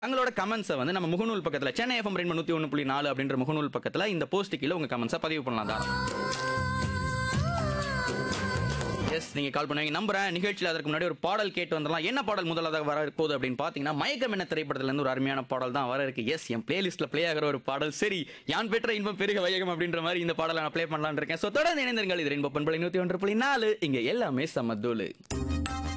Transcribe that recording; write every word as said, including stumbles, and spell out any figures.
உங்களோட கமெண்ட்ஸை வந்து நம்ம முகநூல் பக்கத்தில் சென்னை எஃப்எம் ரெண்டு நூற்றி ஒன்று புள்ளி நாலு அப்படின்ற முகநூல் பக்கத்தில் இந்த போஸ்ட் கீழே உங்கள் கமெண்ட்ஸை பதிவு பண்ணலாம் தான். எஸ், நீங்கள் கால் பண்ணுவீங்க நம்புறேன். நிகழ்ச்சியில் அதற்கு முன்னாடி ஒரு பாடல் கேட்டு வந்துடலாம். என்ன பாடல் முதலாக வர போகுது அப்படின்னு பார்த்தீங்கன்னா, மயக்கம் என்ன திரைப்படத்துலேருந்து ஒரு அருமையான பாடல் தான் வர இருக்கு. எஸ், என் பிளேலிஸ்ட்டில் ப்ளே ஆகிற ஒரு பாடல். சரி, யான் பெற்ற இன்பம் பெருக வையகம் அப்படின்ற மாதிரி இந்த பாடலை நான் ப்ளே பண்ணலான்னு இருக்கேன். ஸோ தொடர்ந்து இணைந்திருங்கள். இது ரெண்டு பண்பலை நூற்றி ஒன்று புள்ளி நாலு. இங்கே எல்லாமே சமதூளு.